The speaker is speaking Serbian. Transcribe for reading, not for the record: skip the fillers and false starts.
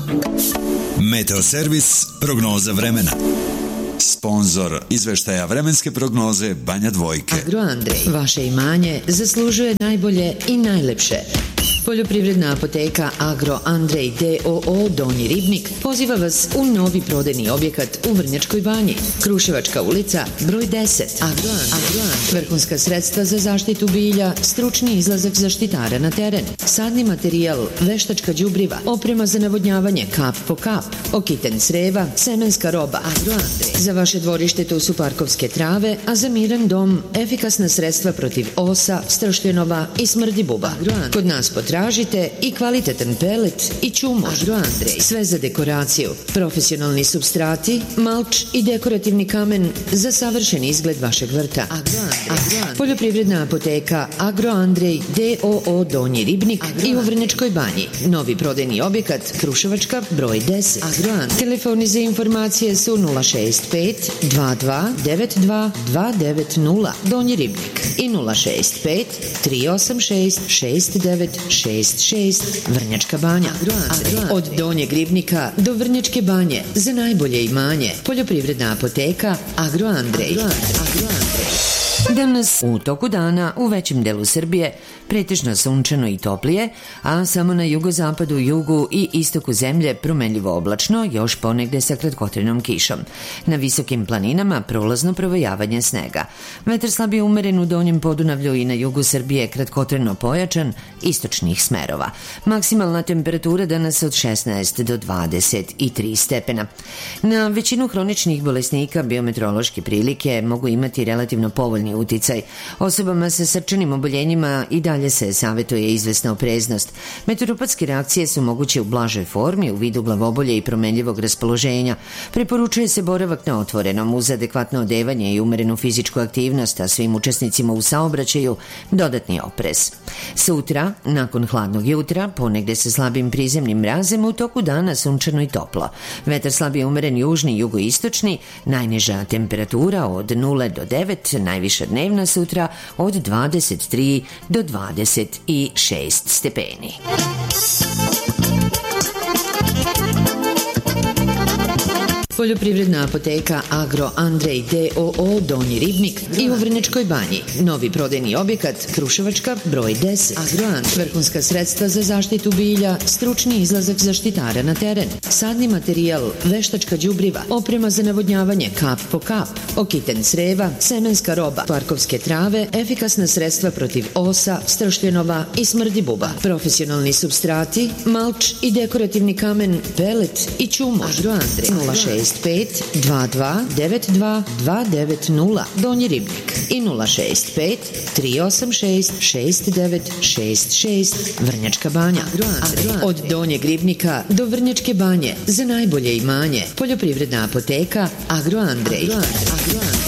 Meteoservis prognoza vremena. Sponzor izveštaja vremenske prognoze Banja Dvojke. Agro Andrej, vaše imanje zaslužuje najbolje i najlepše. Poljoprivredna apoteka Agro Andrej D.O.O. Donji Ribnik poziva vas u novi prodajni objekat u Vrnjačkoj banji. Kruševačka ulica, broj 10. Agro Andrej. Vrhunska sredstva za zaštitu bilja, stručni izlazak zaštitara na teren, sadni materijal, veštačka đubriva, oprema za navodnjavanje kap po kap, okiten creva, semenska roba. Agro Andrej. Za vaše dvorište tu su parkovske trave, a za miran dom efikasna sredstva protiv osa, stršljenova i smrdi buba. Kod nas potražite i kvalitetan pelet i čumo. Agro Andrej. Sve za dekoraciju. Profesionalni supstrati, malč i dekorativni kamen za savršen izgled vašeg vrta. Agro Andrej. Poljoprivredna apoteka Agro Andrej D.O.O. Donji Ribnik i u Vrnjačkoj banji. Novi prodajni objekat Kruševačka broj 10. Agro Andrej. Telefoni za informacije su 065 22 92 290 Donji Ribnik i 065 386 6966 Vrnjačka banja. Od Donjeg Ribnika do Vrnjačke banje za najbolje imanje. Poljoprivredna apoteka Agro Andrej. Danas u toku dana u većem delu Srbije pretežno sunčano i toplije, a samo na jugozapadu, jugu i istoku zemlje promenljivo oblačno, još ponegde sa kratkotrenom kišom. Na visokim planinama prolazno provejavanje snega. Vetar slabije umeren u Donjem Podunavlju i na jugu Srbije kratkotreno pojačan, istočnih smerova. Maksimalna temperatura danas od 16 do 23 stepena. Na većinu hroničnih bolesnika biometeorološke prilike mogu imati relativno povoljni uticaj. Osobama sa srčanim oboljenjima i dalje se savjetuje izvesna opreznost. Meteoropatske reakcije su moguće u blažoj formi u vidu glavobolje i promenljivog raspoloženja. Preporučuje se boravak na otvorenom uz adekvatno odevanje i umerenu fizičku aktivnost, a svim učesnicima u saobraćaju dodatni oprez. Sutra, nakon hladnog jutra, ponegde sa slabim prizemnim mrazem, u toku dana sunčano i toplo. Vetar slabije umeren južni i jugoistočni, najniža temperatura od 0 do 9, najviša dnevna sutra od 23 do 26 stepeni. Poljoprivredna apoteka Agro Andrej D.O.O. Donji Ribnik i u Vrnjačkoj banji. Novi prodajni objekat Kruševačka broj 10. Agro Andrej. Vrhunska sredstva za zaštitu bilja, stručni izlazak zaštitara na teren, sadni materijal, veštačka đubriva, oprema za navodnjavanje kap po kap, okiten creva, semenska roba, parkovske trave, efikasna sredstva protiv osa, stršljenova i smrdi buba. Profesionalni supstrati, malč i dekorativni kamen, pelet i čumo. Agro Andrej. 065 22 92 290 Donji Ribnik i 065 386 6966 Vrnjačka banja. Od Donjeg Ribnika do Vrnjačke banje za najbolje imanje. Poljoprivredna apoteka Agro Andrej.